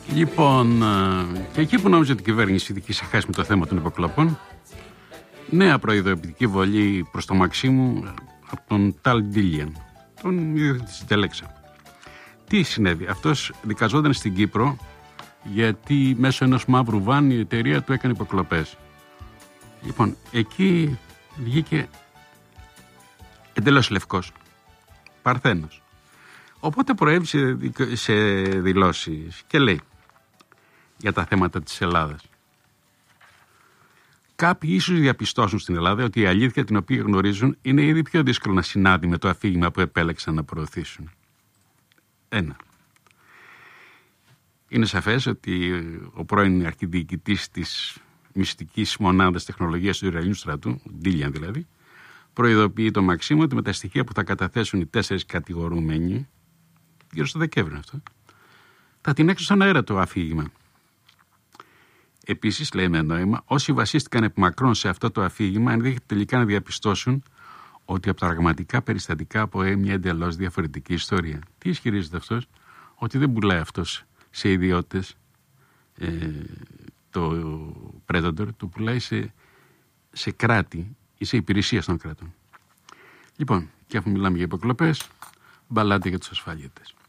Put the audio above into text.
Λοιπόν, και εκεί που νόμιζε ότι η κυβέρνηση είχε ξεχάσει με το θέμα των υποκλοπών, νέα προειδοποιητική βολή προς το Μαξίμου από τον Ταλ Ντίλιαν, τον ιδιοκτήτη της Τελέξα. Τι συνέβη? Αυτός δικαζόταν στην Κύπρο γιατί μέσω ενός μαύρου βαν η εταιρεία του έκανε υποκλοπές. Λοιπόν, εκεί βγήκε εντελώς λευκός, παρθένος. Οπότε προέβησε σε δηλώσεις και λέει για τα θέματα της Ελλάδας. Κάποιοι ίσως διαπιστώσουν στην Ελλάδα ότι η αλήθεια την οποία γνωρίζουν είναι ήδη πιο δύσκολο να συνάδει με το αφήγημα που επέλεξαν να προωθήσουν. 1. Είναι σαφές ότι ο πρώην αρχιδιοικητής της μυστικής μονάδας τεχνολογίας του Ισραηλινού στρατού, Ντίλιαν δηλαδή, προειδοποιεί το Μαξίμου ότι με τα στοιχεία που θα καταθέσουν οι 4 κατηγορούμενοι, γύρω στο Δεκέμβριο αυτό, θα την έξω στον αέρα το αφήγημα. Επίσης, λέει με νόημα, όσοι βασίστηκαν επί μακρόν σε αυτό το αφήγημα ενδέχεται τελικά να διαπιστώσουν ότι από τα πραγματικά περιστατικά απορρέει μια εντελώς διαφορετική ιστορία. Τι ισχυρίζεται αυτός? Ότι δεν πουλάει αυτός σε ιδιώτες το Predator, το πουλάει σε κράτη ή σε υπηρεσία των κρατών. Λοιπόν, και αφού μιλάμε για υποκλοπές, μπαλάτε για τους ασφαλίτες.